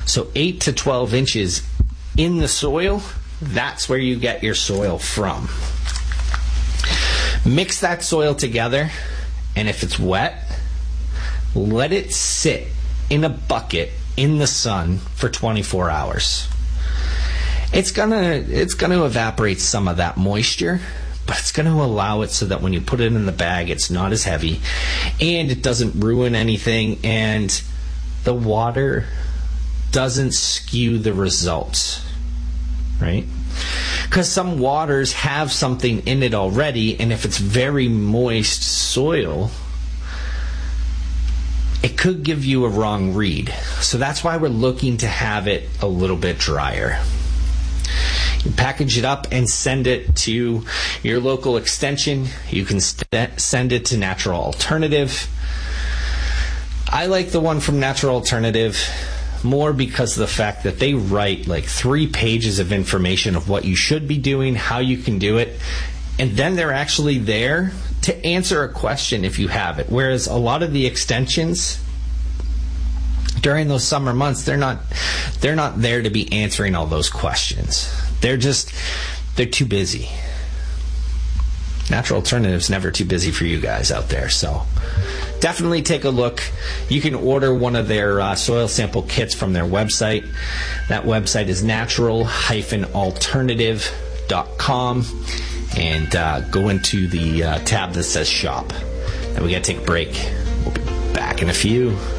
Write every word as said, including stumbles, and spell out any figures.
So eight to twelve inches in the soil, that's where you get your soil from. Mix that soil together, and if it's wet, let it sit in a bucket in the sun for twenty-four hours. It's gonna it's gonna evaporate some of that moisture, but it's gonna allow it so that when you put it in the bag, it's not as heavy, and it doesn't ruin anything, and the water doesn't skew the results, right? Because some waters have something in it already, and if it's very moist soil, it could give you a wrong read. So that's why we're looking to have it a little bit drier. You package it up and send it to your local extension. You can st- send it to Natural Alternative. I like the one from Natural Alternative more because of the fact that they write like three pages of information of what you should be doing, how you can do it, and then they're actually there to answer a question if you have it. Whereas a lot of the extensions during those summer months, they're not they're not there to be answering all those questions. They're just they're too busy. Natural Alternative's never too busy for you guys out there, so definitely take a look. You can order one of their uh, soil sample kits from their website. That website is natural dash alternative dot com, and uh, go into the uh, tab that says shop. And we got to take a break. We'll be back in a few.